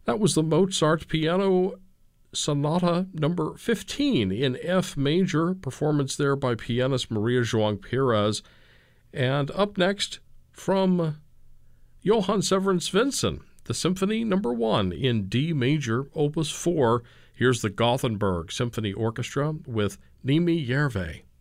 That was the Mozart Piano Sonata number 15 in F major, performance there by pianist Maria João Pires. And up next, from Johann Severin Svensson, the Symphony number 1 in D major, opus 4. Here's the Gothenburg Symphony Orchestra with Nimi Järve.